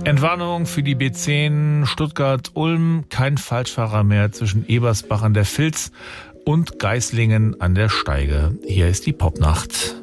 Entwarnung für die B10 Stuttgart-Ulm. Kein Falschfahrer mehr zwischen Ebersbach an der Vils und Geislingen an der Steige. Hier ist die Popnacht.